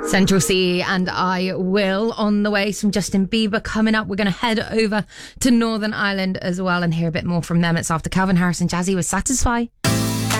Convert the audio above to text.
Central C and I Will on the way. Some Justin Bieber coming up. We're going to head over to Northern Ireland as well and hear a bit more from them. It's after Calvin Harris and Jazzy with Satisfy.